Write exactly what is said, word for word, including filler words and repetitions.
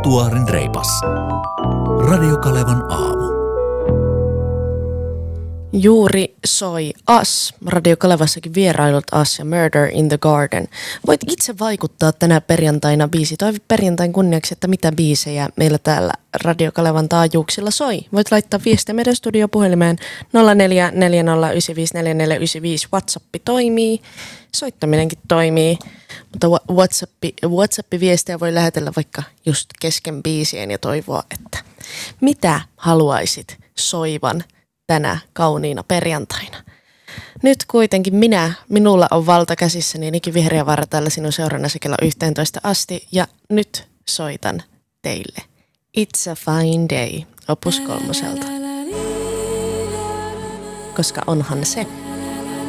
Trotuaarin reipas. Radio Kalevan aamu. Juuri soi Us. Radio Kalevassakin vierailut Us ja Murder in the Garden. Voit itse vaikuttaa tänä perjantaina biisi. Toivi perjantain kunniaksi, että mitä biisejä meillä täällä Radio Kalevan taajuuksilla soi. Voit laittaa viestiä meidän studiopuhelimeen nolla neljä neljä nolla yhdeksän viisi neljä neljä yhdeksän viisi. WhatsApp toimii. Soittaminenkin toimii. Mutta WhatsApp, WhatsApp-viestejä voi lähetellä vaikka just kesken biisien ja toivoa, että mitä haluaisit soivan tänä kauniina perjantaina. Nyt kuitenkin minä, minulla on valta käsissäni Niki Vihreävaara täällä sinun seurannasi kello yhteentoista asti ja nyt soitan teille It's a Fine Day Opus kolmoselta. Koska onhan se.